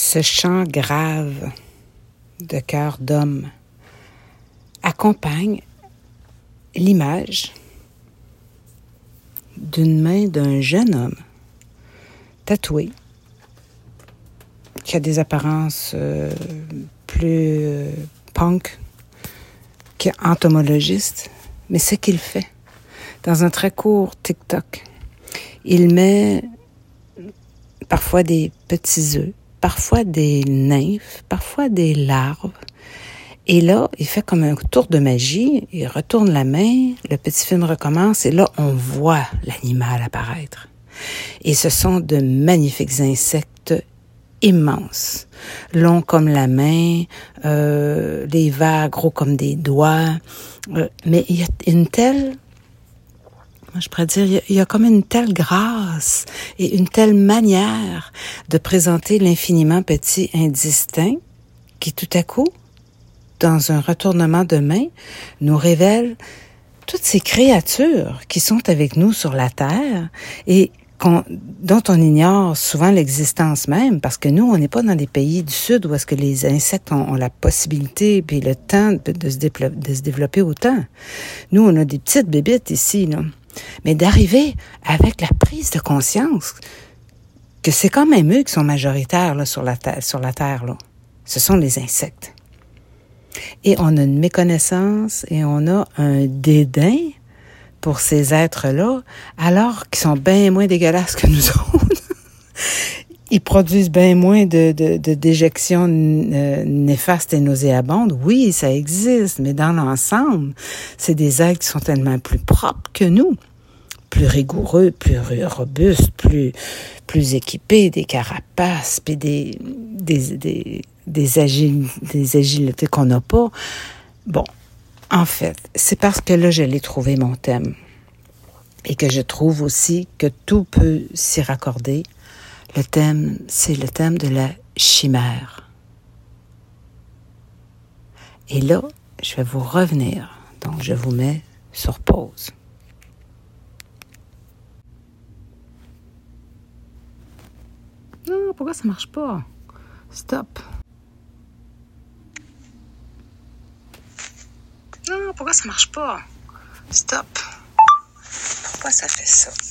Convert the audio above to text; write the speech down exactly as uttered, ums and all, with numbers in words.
Ce chant grave de cœur d'homme accompagne l'image d'une main d'un jeune homme tatoué qui a des apparences euh, plus euh, punk qu'entomologiste, mais ce qu'il fait dans un très court TikTok, il met parfois des petits œufs, parfois des nymphes, parfois des larves. Et là, il fait comme un tour de magie, il retourne la main, le petit film recommence et là, on voit l'animal apparaître. Et ce sont de magnifiques insectes immenses, longs comme la main, euh, les vers gros comme des doigts. Euh, mais il y a une telle... Je pourrais dire, il y, a, il y a comme une telle grâce et une telle manière de présenter l'infiniment petit indistinct qui tout à coup, dans un retournement de main, nous révèle toutes ces créatures qui sont avec nous sur la Terre et qu'on, dont on ignore souvent l'existence même, parce que nous, on n'est pas dans des pays du Sud où est-ce que les insectes ont, ont la possibilité et le temps de, de, se développer, de se développer autant. Nous, on a des petites bébites ici, là. Mais d'arriver avec la prise de conscience que c'est quand même eux qui sont majoritaires là, sur la terre, sur la terre là. Ce sont les insectes. Et on a une méconnaissance et on a un dédain pour ces êtres-là, alors qu'ils sont bien moins dégueulasses que nous autres. Ils produisent bien moins de, de, de déjections euh, néfastes et nauséabondes. Oui, ça existe, mais dans l'ensemble, c'est des êtres qui sont tellement plus propres que nous, plus rigoureux, plus robustes, plus, plus équipés, des carapaces, puis des, des, des, des, agil, des agilités qu'on n'a pas. Bon, en fait, c'est parce que là, je l'ai trouvé mon thème et que je trouve aussi que tout peut s'y raccorder. Le thème, c'est le thème de la chimère. Et là, je vais vous revenir. Donc, je vous mets sur pause. Non, pourquoi ça marche pas? Stop. Non, pourquoi ça marche pas? Stop. Pourquoi ça fait ça?